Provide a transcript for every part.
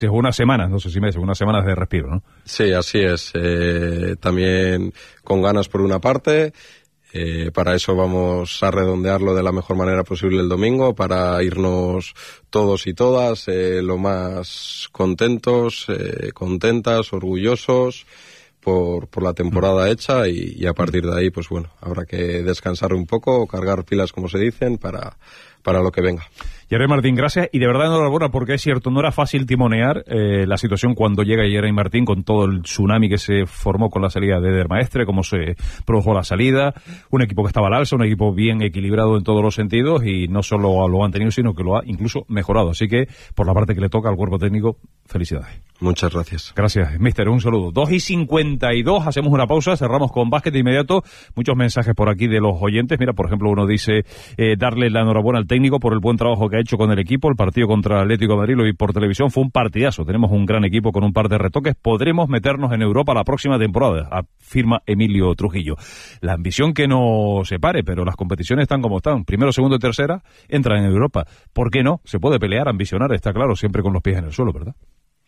Unas semanas, no sé si meses, unas semanas de respiro, ¿no? Sí, así es. También con ganas por una parte. Para eso vamos a redondearlo de la mejor manera posible el domingo, para irnos todos y todas lo más contentos, contentas, orgullosos por la temporada hecha, y a partir de ahí, pues bueno, habrá que descansar un poco, cargar pilas, como se dicen, para lo que venga. Jeremy Martín, gracias, y de verdad enhorabuena, porque es cierto, no era fácil timonear la situación cuando llega Jeremy Martín, con todo el tsunami que se formó con la salida de Eder Maestre, cómo se produjo la salida, un equipo que estaba al alza, un equipo bien equilibrado en todos los sentidos, y no solo lo ha mantenido, sino que lo ha incluso mejorado. Así que, por la parte que le toca al cuerpo técnico, felicidades. Muchas gracias. Gracias, mister, un saludo. 2:52, hacemos una pausa, cerramos con básquet de inmediato. Muchos mensajes por aquí de los oyentes. Mira, por ejemplo, uno dice darle la enhorabuena al técnico por el buen trabajo que ha hecho con el equipo. El partido contra el Atlético de Madrid, lo vi por televisión, fue un partidazo. Tenemos un gran equipo con un par de retoques. Podremos meternos en Europa la próxima temporada, afirma Emilio Trujillo. La ambición que nos separe, pero las competiciones están como están. Primero, segundo y tercera entran en Europa. ¿Por qué no? Se puede pelear, ambicionar, está claro, siempre con los pies en el suelo, ¿verdad?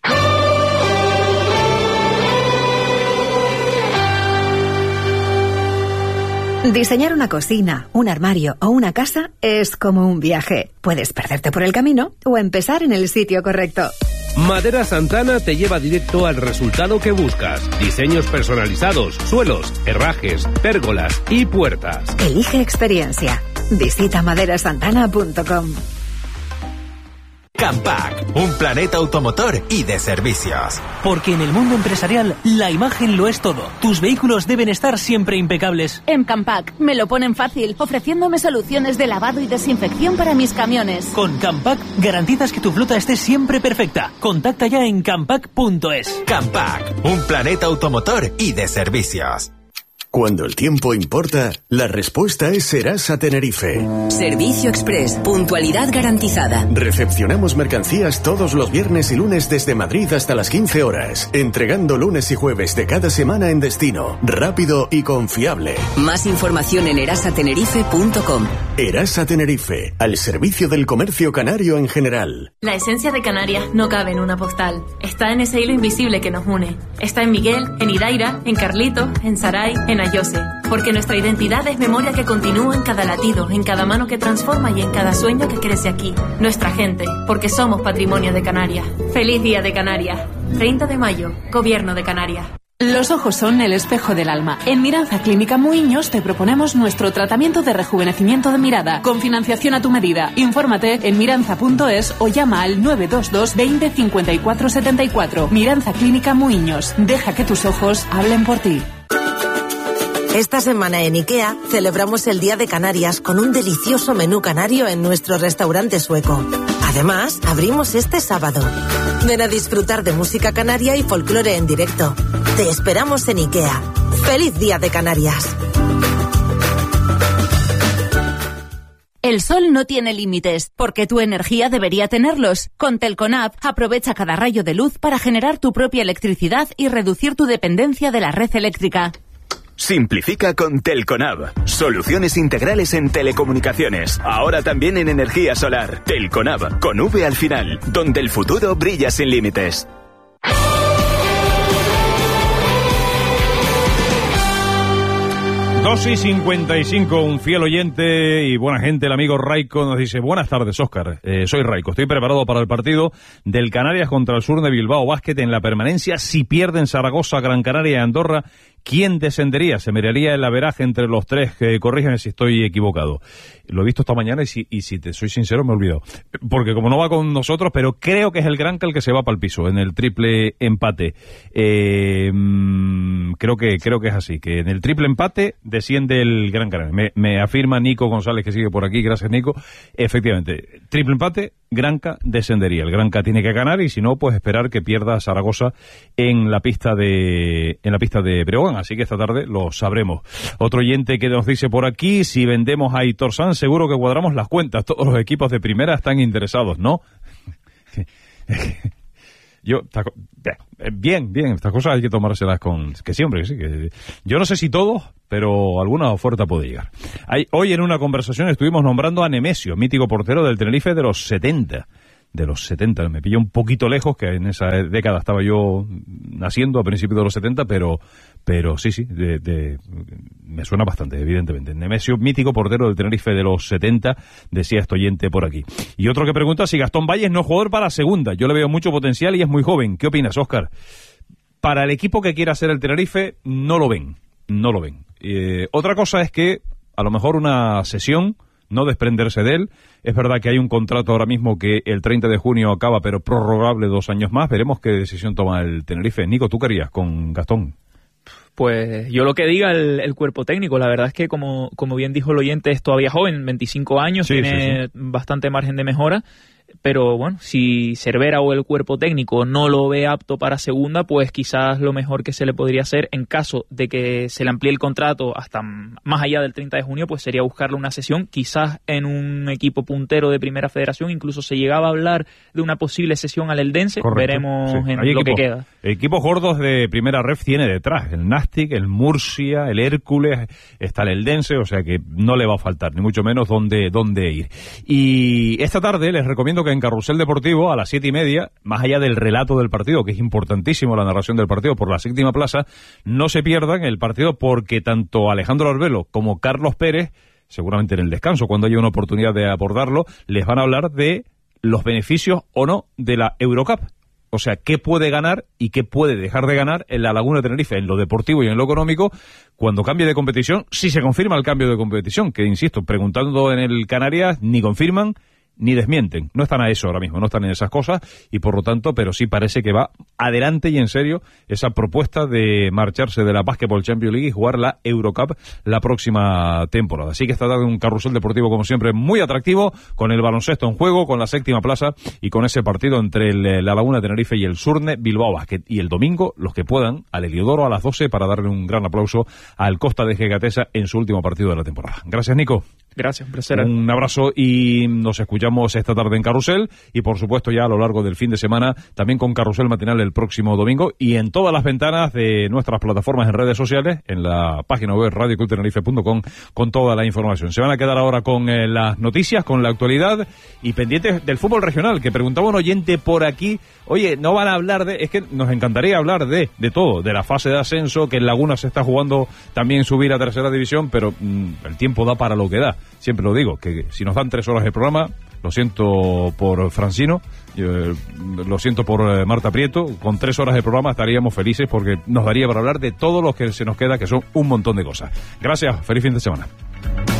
Diseñar una cocina, un armario o una casa es como un viaje. Puedes perderte por el camino o empezar en el sitio correcto. Madera Santana te lleva directo al resultado que buscas. Diseños personalizados, suelos, herrajes, pérgolas y puertas. Elige experiencia. Visita maderasantana.com. Campac, un planeta automotor y de servicios. Porque en el mundo empresarial, la imagen lo es todo. Tus vehículos deben estar siempre impecables. En Campac me lo ponen fácil, ofreciéndome soluciones de lavado y desinfección para mis camiones. Con Campac garantizas que tu flota esté siempre perfecta. Contacta ya en campac.es. Campac, un planeta automotor y de servicios. Cuando el tiempo importa, la respuesta es Serasa Tenerife. Servicio Express, puntualidad garantizada. Recepcionamos mercancías todos los viernes y lunes desde Madrid hasta las 15 horas, entregando lunes y jueves de cada semana en destino, rápido y confiable. Más información en erasatenerife.com. Erasa Tenerife, al servicio del comercio canario en general. La esencia de Canarias no cabe en una postal. Está en ese hilo invisible que nos une. Está en Miguel, en Idaira, en Carlitos, en Saray, en Ayose, porque nuestra identidad es memoria que continúa en cada latido, en cada mano que transforma y en cada sueño que crece aquí. Nuestra gente, porque somos patrimonio de Canarias. ¡Feliz Día de Canarias! 30 de mayo, Gobierno de Canarias. Los ojos son el espejo del alma. En Miranza Clínica Muiños te proponemos nuestro tratamiento de rejuvenecimiento de mirada, con financiación a tu medida. Infórmate en miranza.es o llama al 922 20 54 74. Miranza Clínica Muiños. Deja que tus ojos hablen por ti. Esta semana en IKEA celebramos el Día de Canarias con un delicioso menú canario en nuestro restaurante sueco. Además, abrimos este sábado. Ven a disfrutar de música canaria y folclore en directo. Te esperamos en IKEA. ¡Feliz Día de Canarias! El sol no tiene límites, porque tu energía debería tenerlos. Con Telconab, aprovecha cada rayo de luz para generar tu propia electricidad y reducir tu dependencia de la red eléctrica. Simplifica con Telconab. Soluciones integrales en telecomunicaciones. Ahora también en energía solar. Telconab, con V al final, donde el futuro brilla sin límites. Dos y 55, un fiel oyente y buena gente, el amigo Raico, nos dice: buenas tardes, Óscar, soy Raico, estoy preparado para el partido del Canarias contra el Sur de Bilbao Basket en la permanencia. Si pierden Zaragoza, Gran Canaria y Andorra, ¿quién descendería? Se miraría el averaje entre los tres, corrígeme si estoy equivocado. Lo he visto esta mañana y si te soy sincero me he olvidado, porque como no va con nosotros, pero creo que es el Granca el que se va para el piso en el triple empate. Creo que es así, que en el triple empate desciende el Gran Canaria. Me afirma Nico González, que sigue por aquí, gracias Nico. Efectivamente, triple empate, Granca descendería. El Granca tiene que ganar y si no, pues esperar que pierda Zaragoza en la pista de Breogán. Así que esta tarde lo sabremos. Otro oyente que nos dice por aquí: si vendemos a Aitor Sanz, seguro que cuadramos las cuentas. Todos los equipos de primera están interesados, ¿no? Bien, estas cosas hay que tomárselas con... Que sí, hombre, que sí. Yo no sé si todos, pero alguna oferta puede llegar. Hoy en una conversación estuvimos nombrando a Nemesio, mítico portero del Tenerife de los 70. de los 70. Me pilla un poquito lejos, que en esa década estaba yo naciendo, a principios de los 70, pero sí, me suena bastante, evidentemente. Nemesio, mítico portero del Tenerife de los 70, decía este oyente por aquí. Y otro que pregunta si Gastón Valles no es jugador para segunda. Yo le veo mucho potencial y es muy joven. ¿Qué opinas, Óscar? Para el equipo que quiera ser el Tenerife, no lo ven. Otra cosa es que, a lo mejor una sesión, no desprenderse de él. Es verdad que hay un contrato ahora mismo que el 30 de junio acaba, pero prorrogable 2 años más. Veremos qué decisión toma el Tenerife. Nico, ¿tú qué harías con Gastón? Pues yo lo que diga el cuerpo técnico. La verdad es que, como bien dijo el oyente, es todavía joven, 25 años, tiene bastante margen de mejora. Pero bueno, si Cervera o el cuerpo técnico no lo ve apto para segunda, pues quizás lo mejor que se le podría hacer, en caso de que se le amplíe el contrato hasta más allá del 30 de junio, pues sería buscarle una sesión, quizás en un equipo puntero de Primera Federación. Incluso se llegaba a hablar de una posible sesión al Eldense. Correcto. Veremos en lo que queda. Equipos gordos de Primera Ref tiene detrás, el Nastic, el Murcia, el Hércules, está el Eldense, o sea que no le va a faltar, ni mucho menos dónde ir. Y esta tarde les recomiendo que en Carrusel Deportivo, a las 7:30, más allá del relato del partido, que es importantísimo la narración del partido por la Séptima Plaza, no se pierdan el partido, porque tanto Alejandro Arbelo como Carlos Pérez, seguramente en el descanso, cuando haya una oportunidad de abordarlo, les van a hablar de los beneficios o no de la Eurocup. O sea, qué puede ganar y qué puede dejar de ganar en la Laguna de Tenerife, en lo deportivo y en lo económico, cuando cambie de competición, si se confirma el cambio de competición, que insisto, preguntando en el Canarias, ni confirman ni desmienten, no están a eso ahora mismo, no están en esas cosas, y por lo tanto, pero sí parece que va adelante y en serio esa propuesta de marcharse de la Basketball Champions League y jugar la Eurocup la próxima temporada. Así que esta tarde un carrusel deportivo, como siempre, muy atractivo, con el baloncesto en juego, con la Séptima Plaza y con ese partido entre la Laguna de Tenerife y el Surne Bilbao Basket. Y el domingo, los que puedan, al Heliodoro a las 12, para darle un gran aplauso al Costa de Gegatesa en su último partido de la temporada. Gracias, Nico. Gracias, un placer. Un abrazo y nos escuchamos esta tarde en Carrusel y por supuesto ya a lo largo del fin de semana también con Carrusel Matinal el próximo domingo y en todas las ventanas de nuestras plataformas en redes sociales, en la página web radiocultenerife.com, con toda la información. Se van a quedar ahora con las noticias, con la actualidad y pendientes del fútbol regional, que preguntaba un oyente por aquí, oye, no van a hablar de, es que nos encantaría hablar de todo, de la fase de ascenso, que en Laguna se está jugando también subir a tercera división, pero el tiempo da para lo que da. Siempre lo digo, que si nos dan 3 horas de programa, lo siento por Francino, lo siento por Marta Prieto, con 3 horas de programa estaríamos felices porque nos daría para hablar de todo lo que se nos queda, que son un montón de cosas. Gracias, feliz fin de semana.